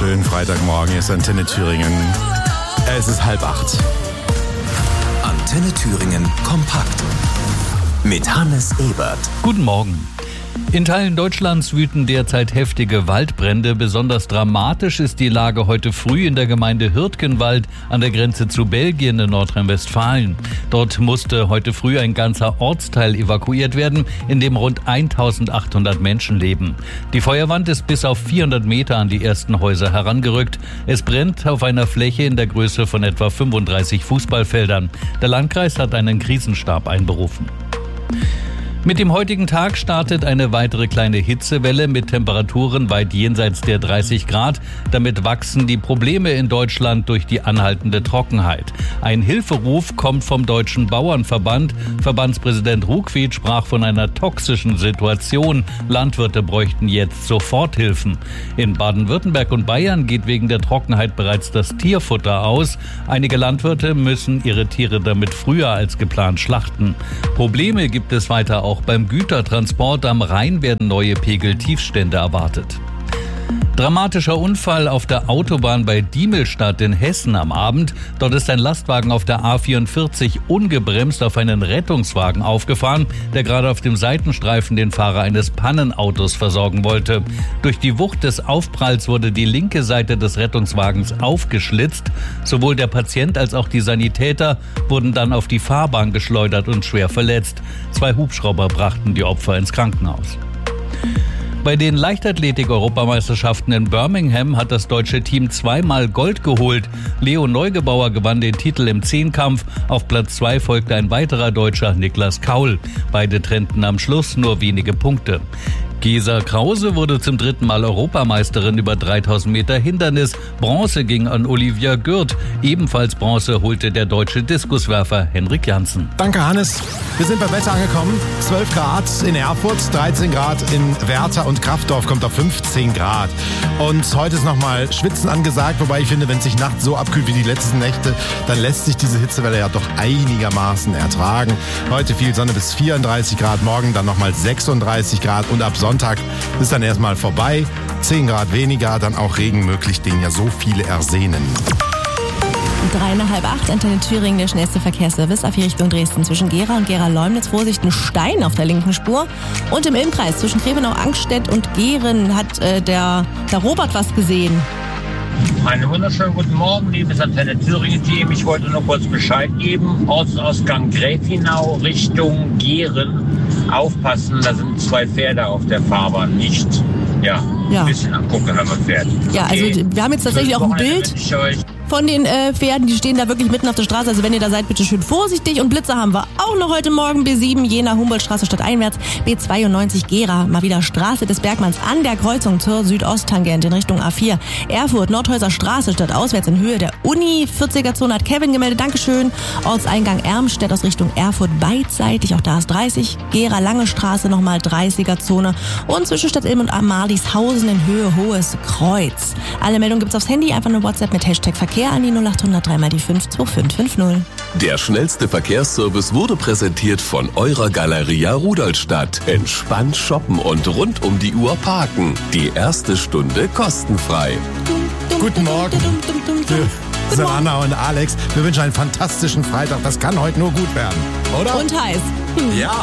wunderschönen Freitagmorgen. Hier ist Antenne Thüringen. Es ist 7:30. Antenne Thüringen kompakt mit Hannes Ebert. Guten Morgen. In Teilen Deutschlands wüten derzeit heftige Waldbrände. Besonders dramatisch ist die Lage heute früh in der Gemeinde Hürtgenwald an der Grenze zu Belgien in Nordrhein-Westfalen. Dort musste heute früh ein ganzer Ortsteil evakuiert werden, in dem rund 1800 Menschen leben. Die Feuerwand ist bis auf 400 Meter an die ersten Häuser herangerückt. Es brennt auf einer Fläche in der Größe von etwa 35 Fußballfeldern. Der Landkreis hat einen Krisenstab einberufen. Mit dem heutigen Tag startet eine weitere kleine Hitzewelle mit Temperaturen weit jenseits der 30 Grad. Damit wachsen die Probleme in Deutschland durch die anhaltende Trockenheit. Ein Hilferuf kommt vom Deutschen Bauernverband. Verbandspräsident Ruckwied sprach von einer toxischen Situation. Landwirte bräuchten jetzt Soforthilfen. In Baden-Württemberg und Bayern geht wegen der Trockenheit bereits das Tierfutter aus. Einige Landwirte müssen ihre Tiere damit früher als geplant schlachten. Probleme gibt es weiter auch beim Gütertransport am Rhein werden neue Pegeltiefstände erwartet. Dramatischer Unfall auf der Autobahn bei Diemelstadt in Hessen am Abend. Dort ist ein Lastwagen auf der A44 ungebremst auf einen Rettungswagen aufgefahren, der gerade auf dem Seitenstreifen den Fahrer eines Pannenautos versorgen wollte. Durch die Wucht des Aufpralls wurde die linke Seite des Rettungswagens aufgeschlitzt. Sowohl der Patient als auch die Sanitäter wurden dann auf die Fahrbahn geschleudert und schwer verletzt. 2 Hubschrauber brachten die Opfer ins Krankenhaus. Bei den Leichtathletik-Europameisterschaften in Birmingham hat das deutsche Team 2-mal Gold geholt. Leo Neugebauer gewann den Titel im Zehnkampf. Auf Platz 2 folgte ein weiterer Deutscher, Niklas Kaul. Beide trennten am Schluss nur wenige Punkte. Gesa Krause wurde zum 3. Mal Europameisterin über 3000 Meter Hindernis. Bronze ging an Olivia Gürt. Ebenfalls Bronze holte der deutsche Diskuswerfer Henrik Janssen. Danke, Hannes. Wir sind beim Wetter angekommen. 12 Grad in Erfurt, 13 Grad in Werther und Kraftdorf kommt auf 15 Grad. Und heute ist nochmal Schwitzen angesagt, wobei ich finde, wenn es sich nachts so abkühlt wie die letzten Nächte, dann lässt sich diese Hitzewelle ja doch einigermaßen ertragen. Heute viel Sonne bis 34 Grad, morgen dann nochmal 36 Grad und ab Sonntag ist dann erstmal vorbei. 10 Grad weniger, dann auch Regen möglich, den ja so viele ersehnen. 7:55, Antenne Thüringen, der schnellste Verkehrsservice auf die Richtung Dresden zwischen Gera und Gera-Leumnitz. Vorsicht, ein Stein auf der linken Spur. Und im Ilmkreis zwischen Grevenau-Angstedt und Gehren hat der Robert was gesehen. Einen wunderschönen guten Morgen, liebes Antenne Thüringen-Team. Ich wollte nur kurz Bescheid geben. Ortsausgang Gräfinau Richtung Gehren. Aufpassen, da sind 2 Pferde auf der Fahrbahn. Nicht, ein bisschen angucken, wenn man fährt. Ja, okay. Also wir haben jetzt tatsächlich auch ein Bild von den Pferden, die stehen da wirklich mitten auf der Straße. Also wenn ihr da seid, bitte schön vorsichtig. Und Blitzer haben wir auch noch heute Morgen. B7 Jena Humboldtstraße stadteinwärts. B92 Gera, mal wieder Straße des Bergmanns an der Kreuzung zur Südosttangente in Richtung A4. Erfurt Nordhäuser Straße stadtauswärts in Höhe der Uni. 40er-Zone hat Kevin gemeldet. Dankeschön. Ortseingang Ermstedt aus Richtung Erfurt beidseitig. Auch da ist 30. Gera Lange Straße nochmal 30er-Zone. Und zwischen Stadt Ilm und Amalishausen in Höhe Hohes Kreuz. Alle Meldungen gibt's aufs Handy. Einfach eine WhatsApp mit Hashtag Verkehr an die 0800 3 mal die 52550. Der schnellste Verkehrsservice wurde präsentiert von eurer Galeria Rudolstadt. Entspannt shoppen und rund um die Uhr parken. Die erste Stunde kostenfrei. Guten Morgen. Savannah und Alex, wir wünschen einen fantastischen Freitag. Das kann heute nur gut werden, oder? Und heiß. Ja.